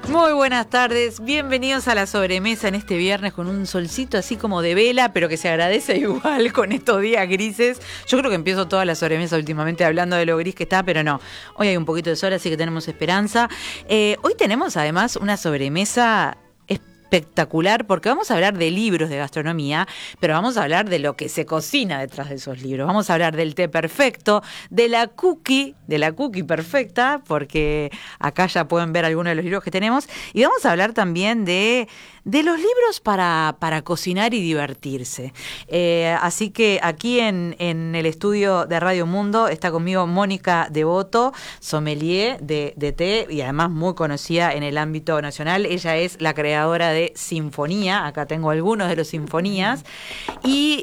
Muy buenas tardes, bienvenidos a la sobremesa en este viernes con un solcito así como de vela, pero que se agradece igual con estos días grises. Yo creo que empiezo toda la sobremesa últimamente hablando de lo gris que está, pero no, hoy hay un poquito de sol, así que tenemos esperanza. Hoy tenemos además una sobremesa espectacular porque vamos a hablar de libros de gastronomía, pero vamos a hablar de lo que se cocina detrás de esos libros. Vamos a hablar del té perfecto, de la cookie perfecta, porque acá ya pueden ver algunos de los libros que tenemos, y vamos a hablar también de los libros para cocinar y divertirse. Así que aquí en el estudio de Radio Mundo está conmigo Mónica Devoto, sommelier de té y además muy conocida en el ámbito nacional. Ella es la creadora de Sinfonía, acá tengo algunos de los Sinfonías, y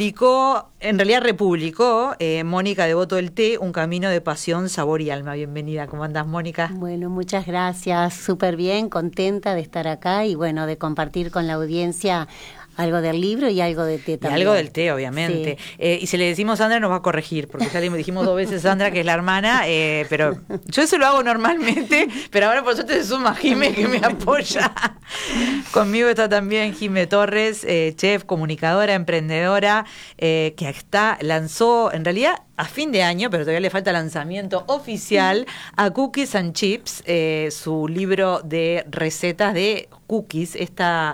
republicó Mónica Devoto del Té, un camino de pasión, sabor y alma. Bienvenida, ¿cómo andás, Mónica? Bueno, muchas gracias, súper bien, contenta de estar acá y bueno, de compartir con la audiencia algo del libro y algo de té también. Y algo del té, obviamente. Sí. Y si le decimos Sandra nos va a corregir, porque ya le dijimos 2 veces Sandra, que es la hermana, pero yo eso lo hago normalmente, pero ahora por suerte se suma Jime, que me apoya. Conmigo está también Jime Torres, chef, comunicadora, emprendedora, que lanzó, en realidad, a fin de año, pero todavía le falta lanzamiento oficial, a Cookies and Chips, su libro de recetas de cookies, esta,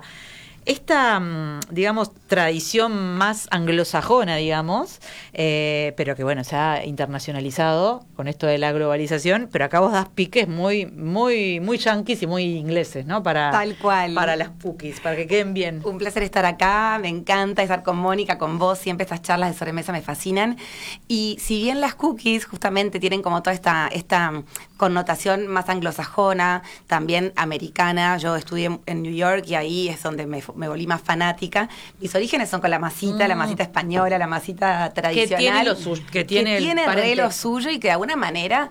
digamos, tradición más anglosajona, digamos, pero que, bueno, se ha internacionalizado con esto de la globalización, pero acá vos das piques muy, muy, muy yanquis y muy ingleses, ¿no? Tal cual. Para las cookies, para que queden bien. Un placer estar acá, me encanta estar con Mónica, con vos, siempre estas charlas de sobremesa me fascinan. Y si bien las cookies justamente tienen como toda esta connotación más anglosajona, también americana, yo estudié en New York y ahí es donde me volví más fanática. Mis orígenes son con la masita española, la masita tradicional. Que tiene re lo suyo y que de alguna manera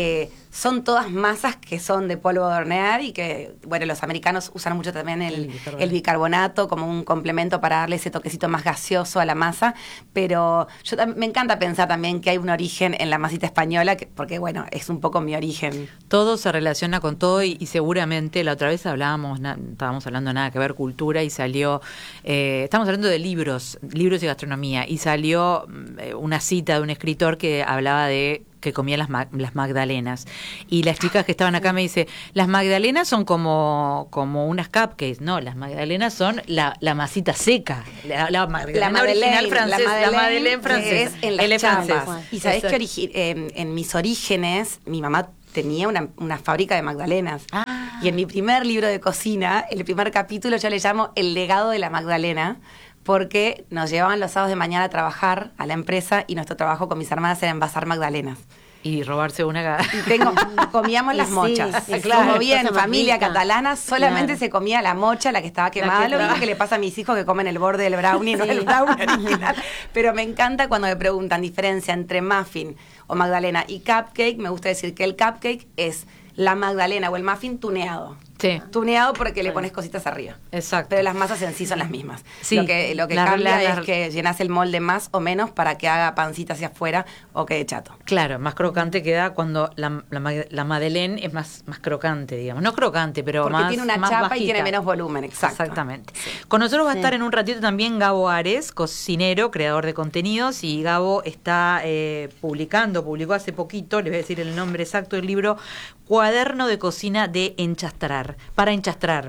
son todas masas que son de polvo de hornear y que, bueno, los americanos usan mucho también el bicarbonato como un complemento para darle ese toquecito más gaseoso a la masa, pero me encanta pensar también que hay un origen en la masita española, porque, bueno, es un poco mi origen. Todo se relaciona con todo y seguramente la otra vez estábamos hablando de nada que ver cultura y salió, estamos hablando de libros y gastronomía, y salió una cita de un escritor que hablaba de que comía las magdalenas. Y las chicas que estaban acá me dicen, las magdalenas son como unas cupcakes. No, las magdalenas son la masita seca. La magdalena original francesa. La madeleine francesa. Es en las chapas. Y sabés que en mis orígenes, mi mamá tenía una fábrica de magdalenas. Y en mi primer libro de cocina, el primer capítulo, yo le llamo El legado de la magdalena, porque nos llevaban los sábados de mañana a trabajar a la empresa y nuestro trabajo con mis hermanas era envasar magdalenas. Y robarse una... Comíamos las mochas. Sí, claro, como bien, familia catalana, solamente se comía la mocha, la que estaba quemada. Lo mismo que le pasa a mis hijos que comen el borde del brownie, no el brownie original. Pero me encanta cuando me preguntan diferencia entre muffin o magdalena y cupcake. Me gusta decir que el cupcake es la magdalena o el muffin tuneado. Sí. Tuneado porque le pones cositas arriba. Exacto. Pero las masas en sí son las mismas. Sí. Lo que cambia es que llenas el molde más o menos para que haga pancita hacia afuera o quede chato. Claro, más crocante queda cuando la madeleine es más crocante, digamos. No crocante, pero porque más porque tiene una más chapa bajita. Y tiene menos volumen, exacto. Exactamente. Sí. Con nosotros va a estar en un ratito también Gabo Ares, cocinero, creador de contenidos, y Gabo está publicó hace poquito, les voy a decir el nombre exacto del libro, Cuaderno de cocina de enchastrar, para enchastrar,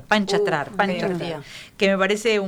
que me parece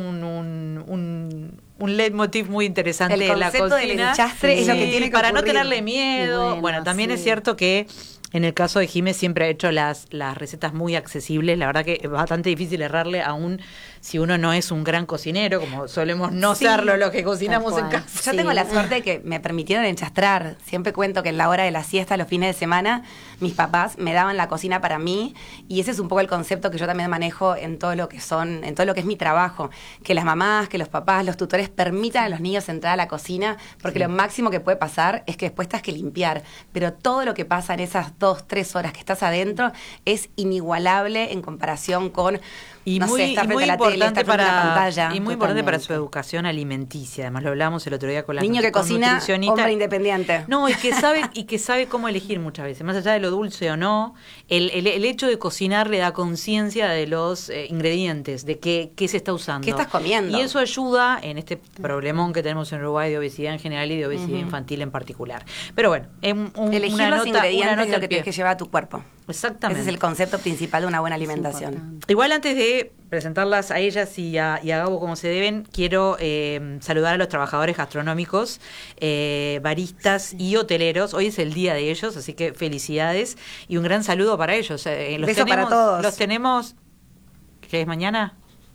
un leitmotiv muy interesante de la cocina. El concepto del enchastre es lo que tiene que para ocurrir. no tenerle miedo. Bueno, también es cierto que en el caso de Jimé siempre ha hecho las recetas muy accesibles. La verdad que es bastante difícil errarle, aún si uno no es un gran cocinero, como solemos no serlo los que cocinamos en casa. Yo tengo la suerte de que me permitieron enchastrar. Siempre cuento que en la hora de la siesta, los fines de semana, mis papás me daban la cocina para mí, y ese es un poco el concepto que yo también manejo en todo lo que es mi trabajo. Que las mamás, que los papás, los tutores permitan a los niños entrar a la cocina, porque lo máximo que puede pasar es que después tengas que limpiar. Pero todo lo que pasa en esas 2, 3 horas que estás adentro es inigualable en comparación con y no muy, sé, estar y frente muy a la tele, importante estar frente a la pantalla. y muy importante para su educación alimenticia. Además lo hablamos el otro día con la niño que cocina, nutricionista. hombre independiente. No, y que sabe cómo elegir muchas veces, más allá de lo dulce o no, el hecho de cocinar le da conciencia de los ingredientes, de qué se está usando. ¿Qué estás comiendo? Y eso ayuda en este problemón que tenemos en Uruguay de obesidad en general y de obesidad infantil en particular. Pero bueno, elegir una los nota, ingredientes una es nota lo que tienes que llevar a tu cuerpo. Exactamente. Ese es el concepto principal de una buena alimentación. Igual antes de presentarlas a ellas y a Gabo como se deben, quiero saludar a los trabajadores gastronómicos, baristas y hoteleros. Hoy es el día de ellos, así que felicidades y un gran saludo para ellos. Beso para todos. Los tenemos, ¿qué es mañana?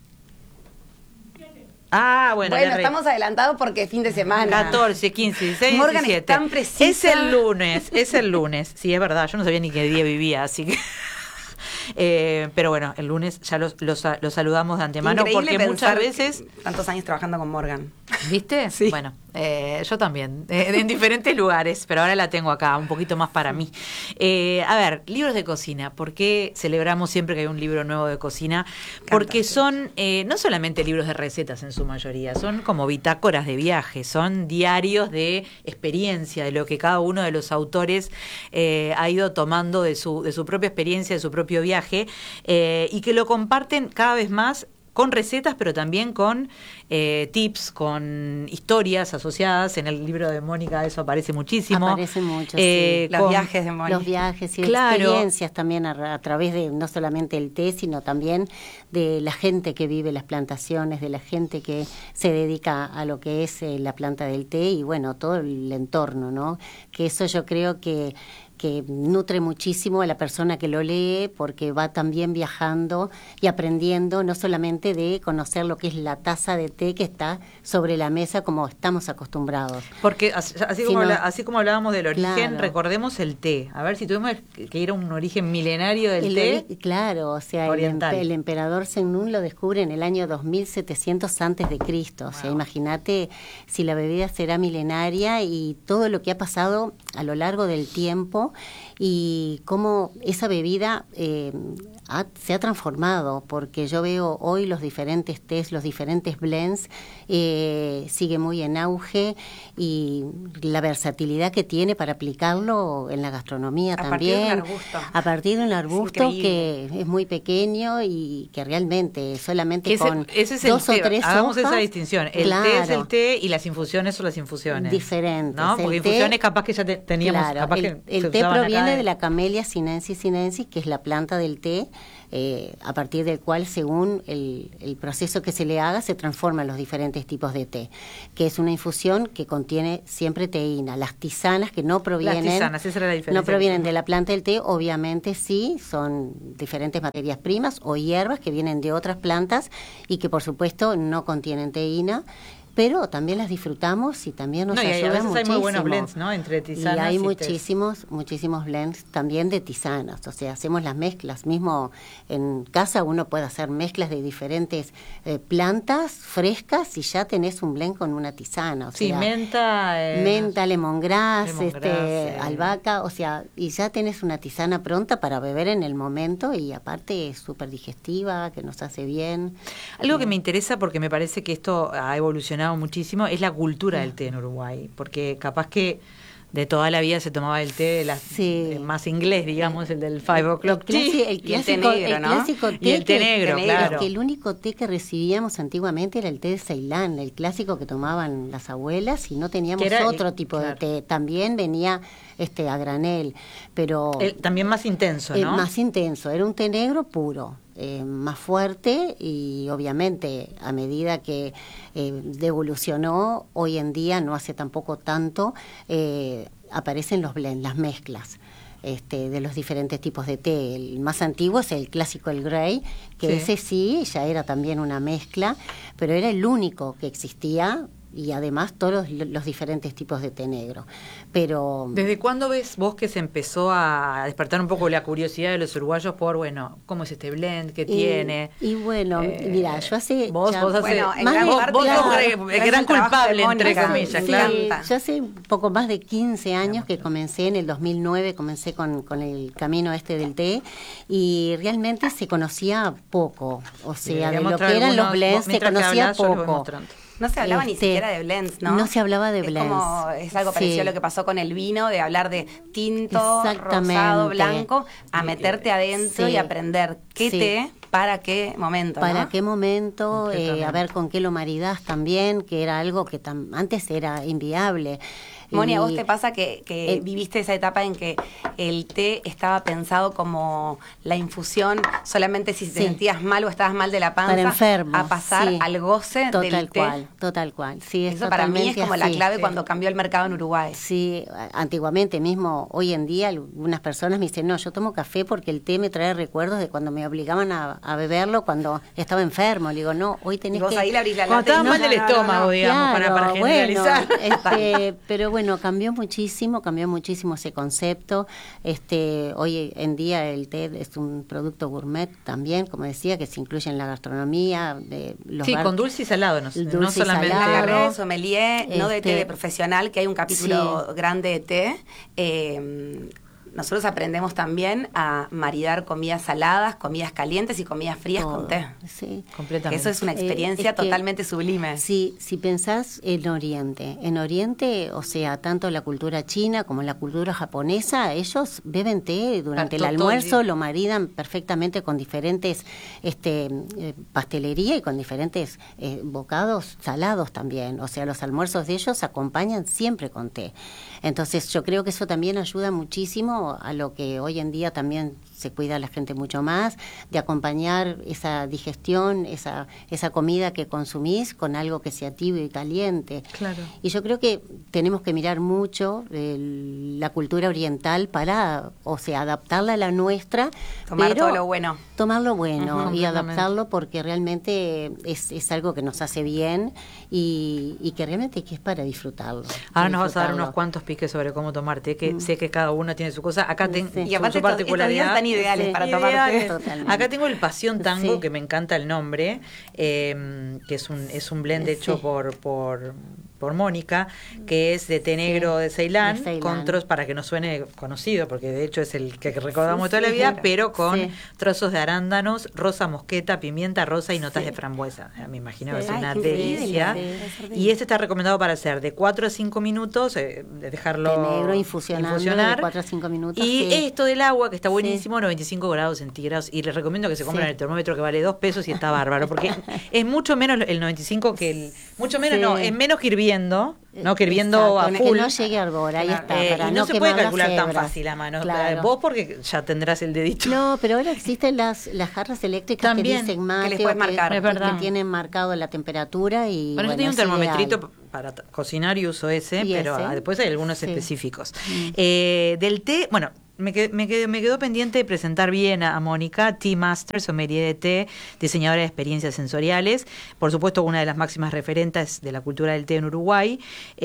Ah, bueno, estamos adelantados porque es fin de semana. 14, 15, 16, Morgan 17. es tan precisa. Es el lunes. Sí, es verdad, yo no sabía ni qué día vivía, así que... pero bueno, el lunes ya los saludamos de antemano. Increíble porque muchas veces... Tantos años trabajando con Morgan. ¿Viste? Sí. Bueno, yo también, en diferentes lugares, pero ahora la tengo acá, un poquito más para mí. A ver, libros de cocina. ¿Por qué celebramos siempre que hay un libro nuevo de cocina? Porque son no solamente libros de recetas en su mayoría, son como bitácoras de viaje, son diarios de experiencia, de lo que cada uno de los autores ha ido tomando de su propia experiencia, de su propio viaje, y que lo comparten cada vez más con recetas, pero también con tips, con historias asociadas. En el libro de Mónica eso aparece muchísimo. Aparece mucho, sí. Los viajes de Mónica. Los viajes y claro, experiencias también a través de no solamente el té, sino también de la gente que vive las plantaciones, de la gente que se dedica a lo que es la planta del té y bueno, todo el entorno, ¿no? Que eso yo creo que nutre muchísimo a la persona que lo lee porque va también viajando y aprendiendo no solamente de conocer lo que es la taza de té que está sobre la mesa como estamos acostumbrados. Porque así como hablábamos del origen, claro, recordemos el té. A ver si tuvimos que ir a un origen milenario del té. Claro, o sea, el emperador Zhengnun lo descubre en el año 2700 antes de Cristo. Wow. O sea, imagínate si la bebida será milenaria y todo lo que ha pasado a lo largo del tiempo y cómo esa bebida se ha transformado, porque yo veo hoy los diferentes tés, los diferentes blends, sigue muy en auge y la versatilidad que tiene para aplicarlo en la gastronomía también. A partir de un arbusto que es muy pequeño y que realmente solamente con dos o tres hagamos hojas, esa distinción. El té es el té y las infusiones son las infusiones. Diferentes. ¿No? Porque infusiones capaz que ya teníamos. Claro, capaz que el té proviene de la Camellia sinensis sinensis, que es la planta del té, a partir del cual, según el proceso que se le haga, se transforman los diferentes tipos de té, que es una infusión que contiene siempre teína. Las tisanas que no provienen, esa era la diferencia, no provienen de la planta del té, obviamente sí, son diferentes materias primas o hierbas que vienen de otras plantas y que por supuesto no contienen teína, pero también las disfrutamos y también nos ayudan muchísimo. A veces hay muy buenos blends, ¿no? Entre tisanas y hay y muchísimos blends también de tisanas, o sea, hacemos las mezclas, mismo en casa uno puede hacer mezclas de diferentes plantas frescas y ya tenés un blend con una tisana, o sea, menta, lemongrass, albahaca, o sea, y ya tenés una tisana pronta para beber en el momento y aparte es súper digestiva, que nos hace bien. Algo que me interesa porque me parece que esto ha evolucionado muchísimo es la cultura del té en Uruguay, porque capaz que de toda la vida se tomaba el té más inglés, digamos, el del 5 o'clock tea, el clásico té, y el té negro, claro. Que el único té que recibíamos antiguamente era el té de Ceilán, el clásico que tomaban las abuelas y no teníamos otro tipo de té. También venía a granel, pero también más intenso, ¿no? Más intenso, era un té negro puro. Más fuerte y obviamente a medida que evolucionó, hoy en día no hace tampoco tanto, aparecen los blends, las mezclas de los diferentes tipos de té. El más antiguo es el clásico, el Grey, que ese sí ya era también una mezcla, pero era el único que existía y además todos los diferentes tipos de té negro. Pero ¿desde cuándo ves vos que se empezó a despertar un poco la curiosidad de los uruguayos por, bueno, cómo es este blend, qué tiene? Y bueno, mira, yo hace... Vos hace, bueno, en más gran vos, parte, vos claro, sos el gran culpable, entre comillas, sí, claro. yo hace un poco más de 15 años que comencé, en el 2009 comencé con el camino del té, y realmente se conocía poco, o sea, de lo que eran los blends se conocía poco. No se hablaba ni siquiera de blends, ¿no? No se hablaba de blends. Es algo parecido a lo que pasó con el vino, de hablar de tinto, rosado, blanco, a meterte adentro y aprender qué té, para qué momento, para qué momento, a ver con qué lo maridás también, que era algo que antes era inviable. Moni, ¿a vos te pasa que viviste esa etapa en que el té estaba pensado como la infusión solamente si te sentías mal o estabas mal de la panza, para enfermo, a pasar al goce del té? Total cual. Sí, eso para mí es como la clave cuando cambió el mercado en Uruguay. Sí, antiguamente mismo, hoy en día algunas personas me dicen, no, yo tomo café porque el té me trae recuerdos de cuando me obligaban a beberlo cuando estaba enfermo. Le digo, no, hoy tenés y vos que... ahí le abrís la cuando lata. Cuando estabas mal del estómago, digamos, claro, para generalizar. Bueno, pero bueno, cambió muchísimo ese concepto. Hoy en día el té es un producto gourmet también, como decía, que se incluye en la gastronomía. Con dulce y salado, no solamente. La carrera de sommelier, no de té de profesional, que hay un capítulo grande de té. Nosotros aprendemos también a maridar comidas saladas, comidas calientes y comidas frías con té. Sí, completamente. Eso es una experiencia totalmente sublime. Sí, si pensás en Oriente, o sea, tanto la cultura china como la cultura japonesa, ellos beben té durante el almuerzo, lo maridan perfectamente con diferentes pastelería y con diferentes bocados salados también. O sea, los almuerzos de ellos acompañan siempre con té. Entonces, yo creo que eso también ayuda muchísimo a lo que hoy en día también se cuida la gente mucho más, de acompañar esa digestión, esa comida que consumís con algo que sea tibio y caliente. Claro. Y yo creo que tenemos que mirar mucho la cultura oriental para, o sea, adaptarla a la nuestra. Tomar todo lo bueno. Tomar lo bueno y adaptarlo porque realmente es algo que nos hace bien y que realmente que es para disfrutarlo. Ahora nos vas a dar unos cuantos piques sobre cómo tomarte, que sé que cada uno tiene su cosa. Acá y aparte su particularidad. Están ideales para tomarte. Acá tengo el Pasión Tango, que me encanta el nombre, que es un blend hecho por Mónica, que es de té negro de Ceilán, con trozos, para que no suene conocido, porque de hecho es el que recordamos toda la vida, pero con trozos de arándanos, rosa mosqueta, pimienta rosa y notas de frambuesa. Me imagino que es una delicia. Y este está recomendado para hacer de 4 a 5 minutos, dejarlo té negro infusionar de 4 a 5 minutos. Y esto del agua, que está buenísimo, 95 grados centígrados, y les recomiendo que se compren el termómetro, que vale $2 y está bárbaro, porque es mucho menos el 95 que el... Mucho menos, no, es menos que hirviendo, ¿no? Que hirviendo a full. Que no llegue a arbor, ahí está. Para y no se puede calcular tan hebra. fácil a mano. Claro. Vos porque ya tendrás el dedito. No, pero ahora existen las jarras eléctricas también, que dicen mate, que les puedes marcar. que tienen marcado la temperatura y bueno, yo tenía un termometrito para cocinar y uso ese, pero después hay algunos específicos. Del té, bueno, me quedó pendiente de presentar bien a Mónica, Tea Master, sommelier de té, diseñadora de experiencias sensoriales, por supuesto una de las máximas referentes de la cultura del té en Uruguay,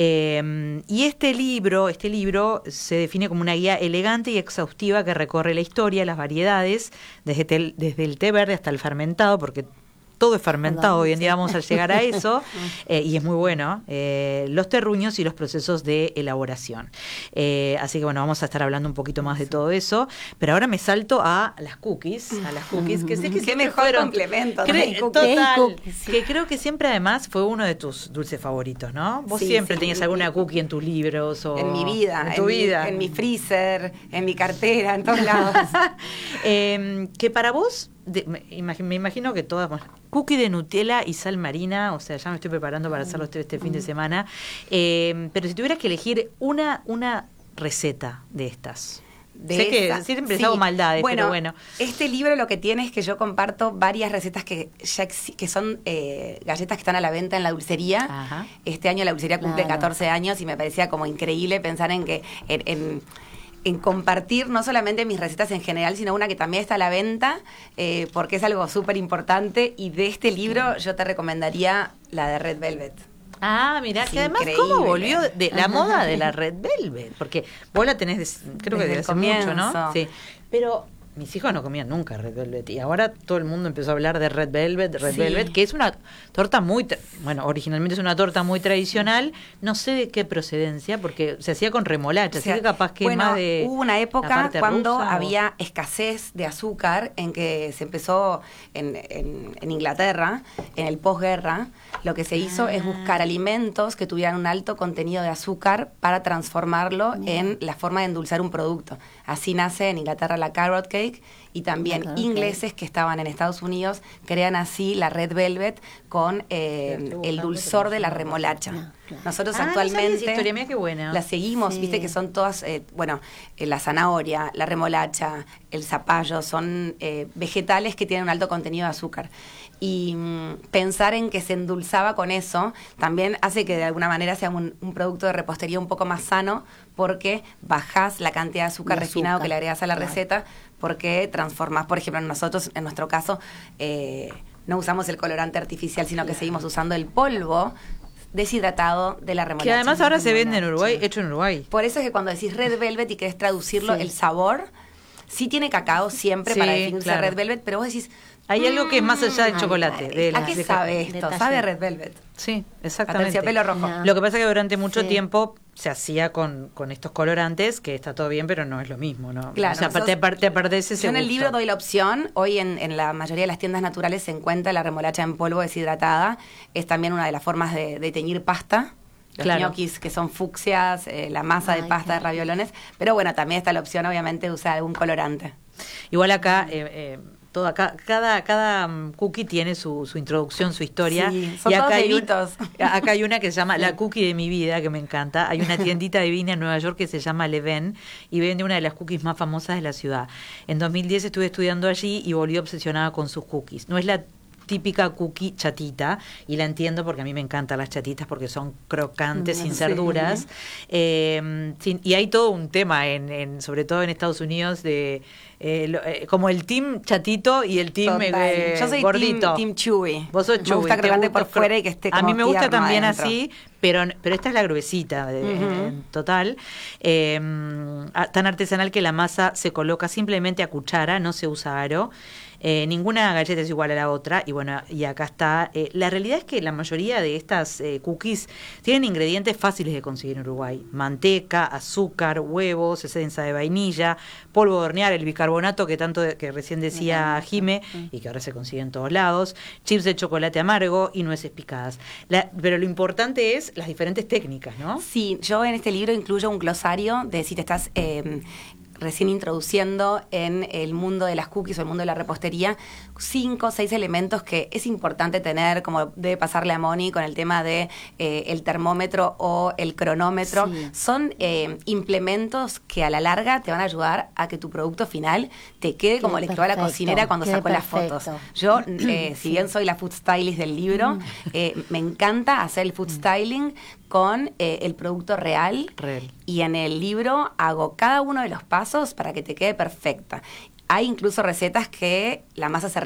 y este libro se define como una guía elegante y exhaustiva que recorre la historia, las variedades, desde el té verde hasta el fermentado, porque todo es fermentado, hoy en día vamos a llegar a eso, y es muy bueno, los terruños y los procesos de elaboración. Así que bueno, vamos a estar hablando un poquito más de todo eso, pero ahora me salto a las cookies, que sé que qué mejor complemento. Total, que creo que siempre además fue uno de tus dulces favoritos, ¿no? Vos siempre tenías alguna cookie en tus libros o en mi vida, en tu vida, en mi freezer, en mi cartera, en todos lados. Que para vos me imagino que todas, bueno, cookie de Nutella y sal marina, o sea, ya me estoy preparando para hacerlo este fin de semana, pero si tuvieras que elegir una receta de estas. Sé que siempre les hago maldades, pero bueno. Este libro lo que tiene es que yo comparto varias recetas que son galletas que están a la venta en la dulcería. Ajá. Este año la dulcería cumple 14 años y me parecía como increíble pensar en que en compartir no solamente mis recetas en general, sino una que también está a la venta, porque es algo súper importante. Y de este libro yo te recomendaría la de Red Velvet. Ah, mirá, que además Increíble. cómo volvió de la moda de la Red Velvet, porque vos la tenés, creo que desde hace mucho, ¿no? Sí, pero mis hijos no comían nunca Red Velvet y ahora todo el mundo empezó a hablar de Red Velvet, que es una torta bueno, originalmente es una torta muy tradicional, no sé de qué procedencia, porque se hacía con remolacha, así que capaz que más de... Hubo una la época parte cuando rusa, había escasez de azúcar, en que se empezó en Inglaterra, en el posguerra, lo que se hizo es buscar alimentos que tuvieran un alto contenido de azúcar para transformarlo en la forma de endulzar un producto. Así nace en Inglaterra la carrot cake, y también ingleses que estaban en Estados Unidos crean así la Red Velvet con el dulzor de la remolacha. Nosotros no sabía actualmente esa historia, mira qué buena. la seguimos, Sí. viste que son todas, la zanahoria, la remolacha, el zapallo, son vegetales que tienen un alto contenido de azúcar. Y pensar en que se endulzaba con eso también hace que de alguna manera sea un producto de repostería un poco más sano, porque bajás la cantidad de azúcar De refinado azúcar, que le agregás a la claro. receta, porque transformás, por ejemplo, nosotros, en nuestro caso, no usamos el colorante artificial, sino que seguimos usando el polvo deshidratado de la remolacha. Que además ahora se vende en Uruguay, hecho en Uruguay. Por eso es que cuando decís Red Velvet y querés traducirlo, Sí. el sabor sí tiene cacao siempre Sí, para definirse claro. Red Velvet, pero vos decís... Hay algo que es más allá del chocolate. ¿A qué sabe esto? detalle. Sabe a Red Velvet. Sí, A exactamente. terciopelo rojo. No. Lo que pasa es que durante mucho Sí. tiempo se hacía con estos colorantes, que está todo bien, pero no es lo mismo, ¿no? Claro, o sea, nosotros- te perdés ese Yo en el gusto. libro doy la opción. Hoy en la mayoría de las tiendas naturales se encuentra la remolacha en polvo deshidratada. Es también una de las formas de teñir pasta. Los Claro. ñoquis que son fucsias, la masa de Ay, pasta qué de rico. raviolones. Pero bueno, también está la opción, obviamente, de usar algún colorante. Igual acá, cada cookie tiene su introducción, su historia. Sí, son y acá todos hay, bebitos. acá hay una que se llama La Cookie de mi vida, que me encanta. Hay una tiendita divina en Nueva York que se llama Leven y vende una de las cookies más famosas de la ciudad. En 2010 estuve estudiando allí y volví obsesionada con sus cookies. No es la típica cookie chatita, y la entiendo porque a mí me encantan las chatitas porque son crocantes, sin ser Sí. duras. Y hay todo un tema, sobre todo en Estados Unidos, de como el team chatito y el team Total. Yo soy gordito. team chewy. Vos sos Me chewy. gusta te crocante por gusta fuera y que esté A como mí me gusta tierno también adentro. así, pero esta es la gruesita, en total. Tan artesanal que la masa se coloca simplemente a cuchara, no se usa aro. Ninguna galleta es igual a la otra, y bueno, y acá está. La realidad es que la mayoría de estas cookies tienen ingredientes fáciles de conseguir en Uruguay: manteca, azúcar, huevos, esencia de vainilla, polvo de hornear, el bicarbonato que recién decía Jime y que ahora se consigue en todos lados, chips de chocolate amargo y nueces picadas. Pero lo importante es las diferentes técnicas, ¿no? Sí, yo en este libro incluyo un glosario de si te estás recién introduciendo en el mundo de las cookies o el mundo de la repostería, 5 o 6 elementos que es importante tener, como debe pasarle a Moni con el tema de el termómetro o el cronómetro. Sí. Son implementos que a la larga te van a ayudar a que tu producto final te quede como le quedó a la perfecto, cocinera cuando quede sacó las perfecto. fotos. Yo, si bien soy la food stylist del libro, me encanta hacer el food styling con el producto real. Y en el libro hago cada uno de los pasos para que te quede perfecta. Hay incluso recetas que la masa se